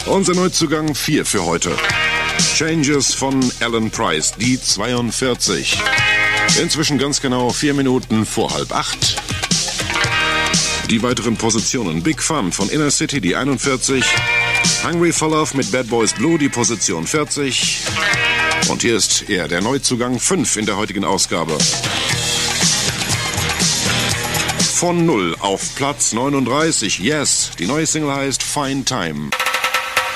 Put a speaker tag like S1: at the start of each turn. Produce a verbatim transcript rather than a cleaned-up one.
S1: Unser Neuzugang vier für heute. Changes von Alan Price, die zweiundvierzig. Inzwischen ganz genau vier Minuten vor halb acht. Die weiteren Positionen: Big Fun von Inner City, die einundvierzig. Hungry for Love mit Bad Boys Blue, die Position vierzig. Und hier ist er, der Neuzugang fünf in der heutigen Ausgabe. Von null auf Platz neununddreißig. Yes, die neue Single heißt Fine Time.